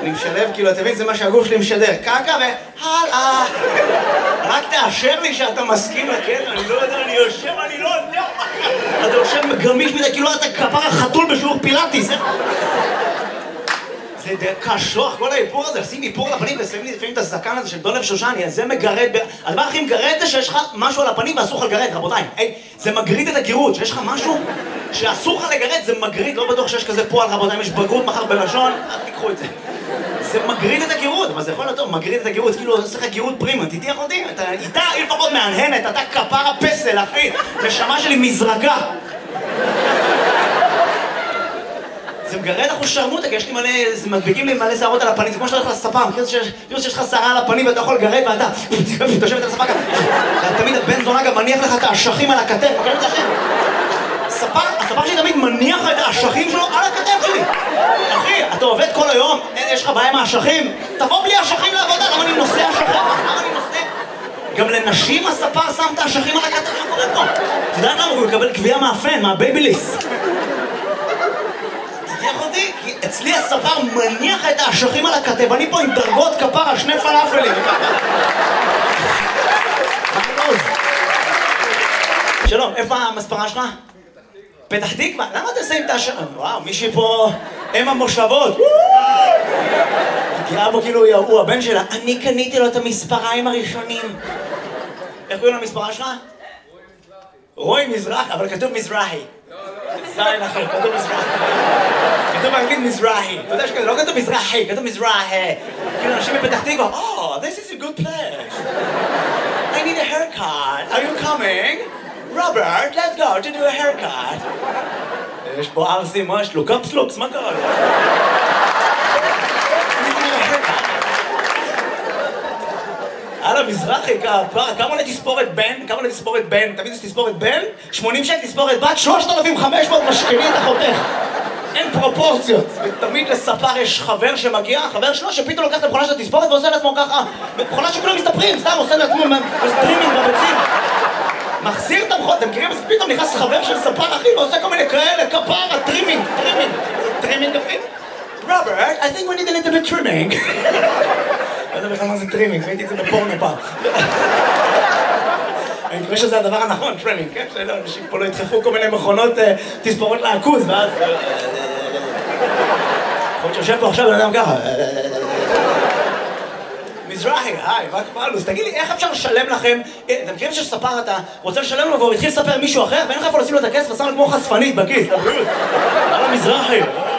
אני משלב, כאילו, אתה מבין, זה מה שהגוף שלי משדר. קקה והלאה. רק תאשר לי שאתה מסכים לקטע, אני לא יודע, אני יושב, אני לא יודע מה. אתה יושב גמיש מדי, כאילו אתה כפר החתול בשיעור פילאטיס. זה קשוח, כל האיפור הזה, עושים איפור לפנים ושמים לי לפעמים את הזקן הזה של דולב שושני, אז זה מגרד, הדבר הכי מגרד זה שיש לך משהו על הפנים ואסור לך לגרד, רבותיי. זה מגריד את הגירות, שיש לך משהו שאסור לך לגרד, זה מגריד, לא בטוח שיש כזה פועל, רבותיי, אם יש בגרות מחר בלשון, אל תיקחו את זה. זה מגריד את הגירות, אבל זה יכול להיות טוב, מגריד את הגירות, כאילו עושה לך גירות פרימה, תתיח אותי, אתה איתה לפחות מהנהנת, אתה כפר הפסל, אחי, נשמה שלי מזרקה. זה מגרד אחוז שרמוטה, כי יש לי מלא, מדביקים לי מלא שערות על הפנים, זה כמו שאתה הולך לספה, מכיר שיש לך שערה על הפנים ואתה יכול לגרד ואתה תושבת על הספה ככה. תמיד הבן זונה גם מניח לך את האשכים על הכתף, מכיר את זה השם? הספה שלי תמיד מניח את האשכים שלו על הכתף שלי. אחי, אתה עובד כל היום, יש לך בעיה עם האשכים? תבוא בלי האשכים לעבודה, למה אני נושא אשכים? למה אני נושא? גם לנשים הספה שם את האשכים על הכתף, מה קורה פה? אתה יודע למה? הוא מקבל קביעה מהפן, מהבייביליס. אותי, כי אצלי הספר מניח את האשכים על הכתב, אני פה עם דרגות כפר על שני פלאפלים. שלום, איפה המספרה שלך? פתח תקווה? למה אתה עושה עם את האשכים? וואו, מישהי פה אם המושבות. תראה בו כאילו הוא הבן שלה. אני קניתי לו את המספריים הראשונים. איך קוראים למספרה שלך? רוי מזרח, אבל כתוב מזרחי. זין אחר, כתוב מזרחי. כתוב באנגלית מזרחי. אתה יודע שכזה, לא כתוב מזרחי, כתוב מזרחי. כאילו אנשים בפתח תקווה, Oh, this is a good place. I need a haircut. Are you coming? Robert, let's go to do a haircut. יש פה ארסים, מה יש לו? קפסלוקס, מה קרה לו? הלאה, מזרחי, כמה עולה תספורת בן? כמה עולה תספורת בן? תמיד יש תספורת בן? 80 שקל תספורת בת, 3,500 משכני את החותך. אין פרופורציות. ותמיד לספר יש חבר שמגיע, חבר שלו שפתאום לוקח את המכונה של התספורת ועושה לעצמו ככה. מכונה שכולם מסתפרים, סתם עושה לעצמו סטרימינג בביצים. מחזיר את המכונה, אתם מכירים? אז פתאום נכנס חבר של ספר אחי ועושה כל מיני כאלה, כפרה, טרימינג. טרימינג אחי? Robert, I think we need a little bit trimming. לא יודע בכלל מה זה טרימינג, ראיתי את זה בפורנו פעם. אני מקווה שזה הדבר הנכון, טרימינג, כן? שלא, אנשים פה לא ידחפו כל מיני מכונות תספורות לעכוז, ואז... יכול שיושב פה עכשיו, אני יודע ככה. מזרחי, היי, מה קבלוס? תגיד לי, איך אפשר לשלם לכם? אתם מכירים שספר אתה רוצה לשלם לו והוא התחיל לספר מישהו אחר, ואין לך איפה לשים לו את הכסף ושם לו כמו חשפנית בכיס, לבריאות. על המזרחי.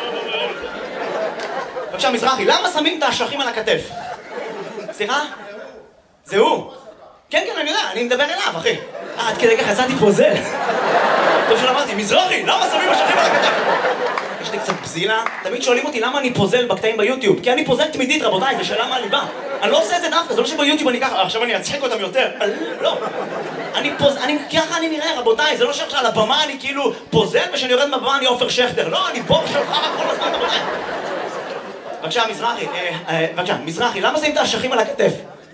בבקשה, מזרחי, למה שמים את האשכים על הכתף? סליחה? זה הוא? כן, כן, אני יודע, אני מדבר אליו, אחי. עד כדי כך יצאתי פוזל. טוב שלא אמרתי, מזרחי, למה שמים אשכים על הכתף? יש לי קצת בזילה. תמיד שואלים אותי למה אני פוזל בקטעים ביוטיוב. כי אני פוזל תמידית, רבותיי, זה שאלה מהליבה. אני לא עושה את זה דווקא, זה לא שביוטיוב אני ככה, עכשיו אני אצחק אותם יותר. לא. ככה אני נראה, רבותיי, זה לא שעכשיו על הבמה אני כאילו פוזל, ושאני יורד מהבמה אני עופר שכטר. לא, אני בור שלך כל הזמן, רבותיי. בבקשה, מזרחי, מזרחי, למה שמים את האשכים על הכתף?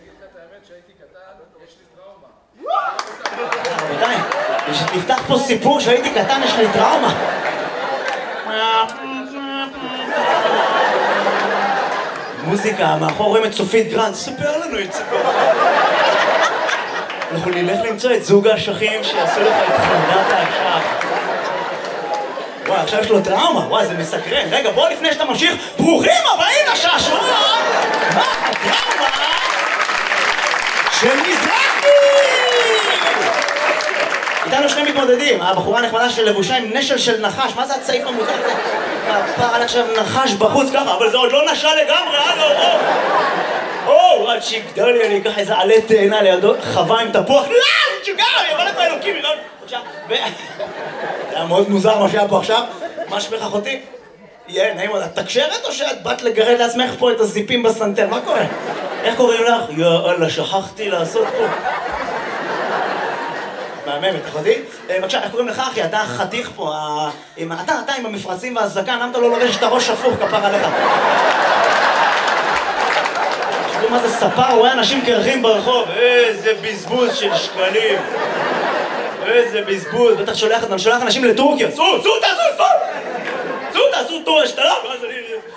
רבותיי, נפתח פה סיפור שהייתי קטן, יש לי טראומה. מוזיקה, מאחור רואים את סופית גרנד, ספר לנו את סיפור. אנחנו נלך למצוא את זוג האשכים שיעשו לך את חרדת האשך. וואי, עכשיו יש לו טראומה, וואי, זה מסקרן. רגע, בוא לפני שאתה ממשיך, ברוכים הבאים לשעשועון! מה הטראומה של מזרחי? איתנו שני מתמודדים, הבחורה נחמדה של לבושה עם נשל של נחש, מה זה הצעיף המוזר הזה? כפר על עכשיו נחש בחוץ ככה, אבל זה עוד לא נשל לגמרי, או, עד שיגדל לי, אני אקח איזה עלה תאנה לידו, חווה עם תפוח, לא, תשוגע, יבוא לפה אלוקים, זה היה מאוד מוזר מה שהיה פה עכשיו. מה שמך אחותי? יהיה, נעים עוד, את תקשרת או שאת באת לגרד לעצמך פה את הזיפים בסנטר? מה קורה? איך קוראים לך? יאללה, שכחתי לעשות פה. מהממת, אחותי? בבקשה, איך קוראים לך אחי? אתה חתיך פה, אתה עם המפרצים והזקן, למה אתה לא לובש את הראש שפוך כפר עליך? תראו מה זה ספר, הוא רואה אנשים קרחים ברחוב, איזה בזבוז של שקלים. איזה בזבוז, בטח שולח אנשים לטורקיה, סו, תעשו טור השתלה, ואז אני